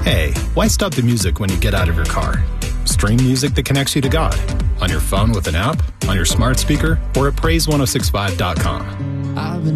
Hey, why stop the music when you get out of your car? Stream music that connects you to God. On your phone with an app, on your smart speaker, or at praise1065.com.